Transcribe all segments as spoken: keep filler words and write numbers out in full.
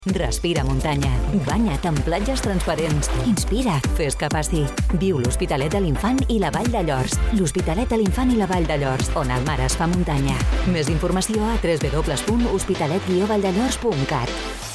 Respira muntanya. Banya't en platges transparents. Inspira. Fes Capacity. Viu l'Hospitalet de l'Infant i la Vall de Llors. L'Hospitalet de l'Infant i la Vall de Llors, on el mar es fa muntanya. Més informació a w w w punt hospitalet guió valldellors punt cat.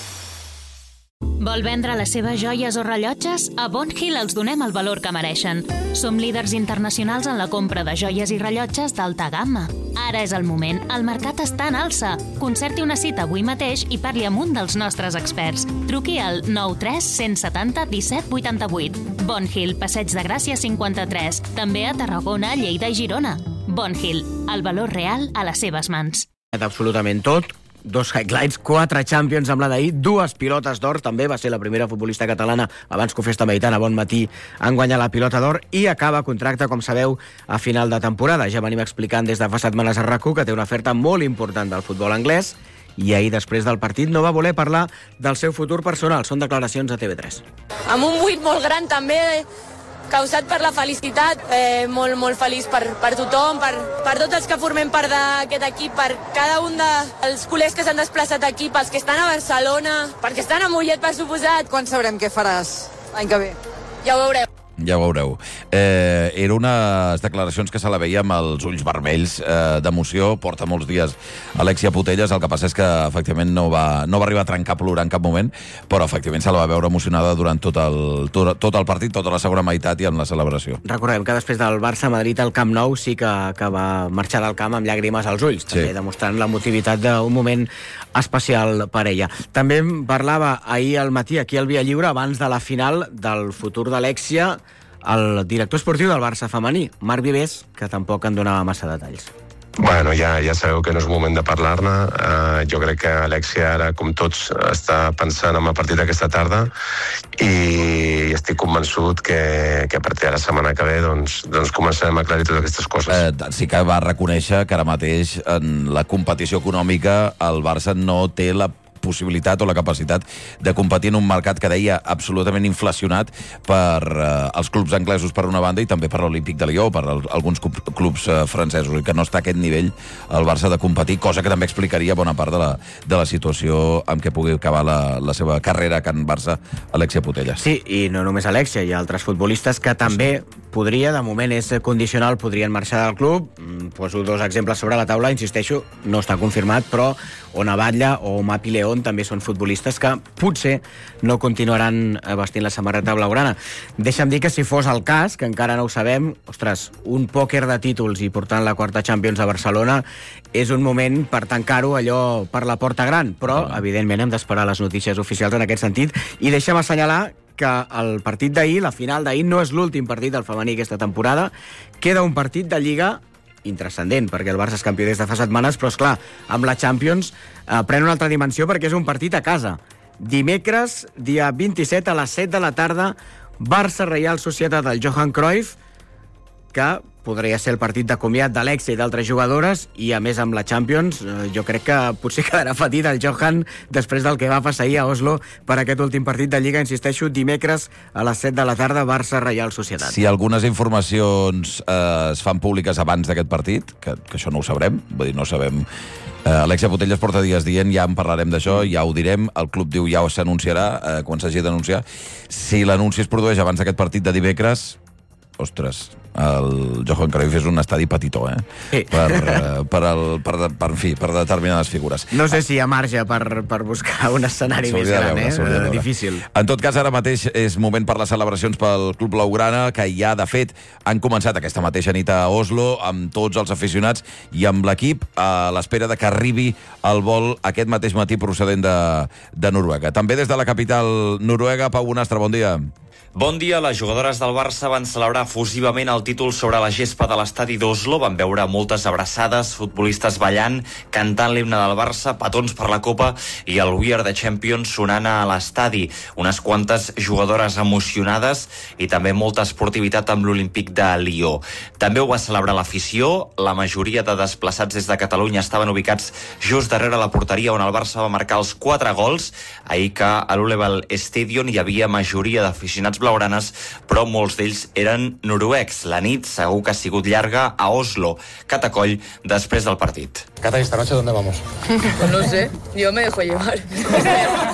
Vol vendre les seves joies o rellotges? A Bon Hill els donem el valor que mereixen. Som líders internacionals en la compra de joies i rellotges d'alta gamma. Ara és el moment. El mercat està en alça. Concerti una cita avui mateix i parli amb un dels nostres experts. Truqui al nou tres cent setanta disset vuitanta-vuit. Bon Hill, Passeig de Gràcia cinquanta-tres. També a Tarragona, Lleida i Girona. Bon Hill, el valor real a les seves mans. Absolutament tot. Dos highlights, quatre Champions amb la d'ahir, dues pilotes d'or, també va ser la primera futbolista catalana, abans que ho fes també a Bon Matí, en guanyar la pilota d'or, i acaba contracte, com sabeu, a final de temporada. Ja venim explicant des de fa setmanes a R A C u que té una oferta molt important del futbol anglès, i ahir, després del partit, no va voler parlar del seu futur personal. Són declaracions a T V tres. Amb un buit molt gran, també, causat per la felicitat, eh, molt, molt feliç per, per tothom, per, per tots els que formem part d'aquest equip, per cada un dels culers que s'han desplaçat aquí, pels que estan a Barcelona, perquè estan a Mollet, per suposat. Quan sabrem què faràs l'any que ve? Ja ho veureu. Ja ho veureu. Eh, era unes declaracions que se la veia amb els ulls vermells eh, d'emoció. Porta molts dies Alexia Putellas. El que passa és que, efectivament, no va, no va arribar a trencar a plorar en cap moment, però, efectivament, se la va veure emocionada durant tot el, tot, tot el partit, tota la segona meitat i en la celebració. Recordem que després del Barça-Madrid al Camp Nou sí que, que va marxar del camp amb llàgrimes als ulls, també, sí, demostrant l'emotivitat d'un moment especial per ella. També parlava ahir al matí, aquí al Via Lliure, abans de la final, del futur d'Alexia, el director esportiu del Barça femení, Marc Vives, que tampoc en donava massa detalls. Bueno, ja, ja sabeu que no és moment de parlar-ne. Uh, jo crec que Alexia ara, com tots, està pensant en el partit d'aquesta tarda i estic convençut que, que a partir de la setmana que ve doncs, doncs començarem a aclarir totes aquestes coses. Eh, sí que va reconèixer que ara mateix en la competició econòmica el Barça no té la possibilitat o la capacitat de competir en un mercat que deia absolutament inflacionat per eh, els clubs anglesos per una banda i també per l'Olímpic de Lió, per el, alguns clubs eh, francesos, i que no està a aquest nivell el Barça de competir, cosa que també explicaria bona part de la, de la situació amb què pugui acabar la, la seva carrera a Can Barça, Alexia Putellas. Sí, i no només Alexia, hi ha altres futbolistes que també podria, de moment és condicional, podrien marxar del club. Poso dos exemples sobre la taula, insisteixo, no està confirmat, però Ona Batlle o Mapi León també són futbolistes que potser no continuaran vestint la samarreta blaugrana. Deixa'm dir que si fos el cas, que encara no ho sabem, ostres, un pòquer de títols i portant la quarta Champions a Barcelona és un moment per tancar-ho allò per la porta gran, però evidentment hem d'esperar les notícies oficials en aquest sentit. I deixa'm assenyalar que el partit d'ahir, la final d'ahir, no és l'últim partit del femení aquesta temporada. Queda un partit de Lliga intrascendent, perquè el Barça és campió des de fa setmanes, però, esclar, amb la Champions eh, pren una altra dimensió perquè és un partit a casa. Dimecres, dia vint-i-set, a les set de la tarda, Barça-Reial Societat del Johan Cruyff, que podria ser el partit de comiat d'Alexia i d'altres jugadores, i a més amb la Champions eh, jo crec que potser quedarà petit el Johan després del que va passar ahir a Oslo per aquest últim partit de Lliga. Insisteixo, dimecres a les set de la tarda, Barça-Reial Societat. Si algunes informacions eh, es fan públiques abans d'aquest partit, que, que això no ho sabrem, vull dir, no sabem. Eh, Alexia Putellas porta dies dient, ja en parlarem d'això, ja ho direm, el club diu ja s'anunciarà eh, quan s'hagi d'anunciar. Si l'anunci es produeix abans d'aquest partit de dimecres, ostres, el Johan Cruyff és un estadi petitó, eh? Sí. Per, uh, per, el, per, per, en fi, per determinades figures. No sé si hi ha marge per, per buscar un escenari més gran, veure, eh? Difícil. En tot cas, ara mateix és moment per les celebracions pel Club Blaugrana, que ja, de fet, han començat aquesta mateixa nit a Oslo, amb tots els aficionats i amb l'equip, a l'espera de que arribi el vol aquest mateix matí procedent de, de Noruega. També des de la capital noruega, Pau Bonastre, bon dia. Bon dia. Les jugadores del Barça van celebrar efusivament el títol sobre la gespa de l'estadi d'Oslo. Van veure moltes abraçades, futbolistes ballant, cantant l'himne del Barça, petons per la Copa i el We Are the Champions sonant a l'estadi. Unes quantes jugadores emocionades i també molta esportivitat amb l'Olímpic de Lió. També ho va celebrar l'afició. La majoria de desplaçats des de Catalunya estaven ubicats just darrere la porteria on el Barça va marcar els quatre gols. Ahir que a l'Uleval Stadion hi havia majoria d'aficionats blaugranes, però molts d'ells eren noruecs. La nit segur que ha sigut llarga a Oslo. Catacoll, després del partit. Cata, esta noche ¿dónde vamos? No sé, yo me dejo llevar.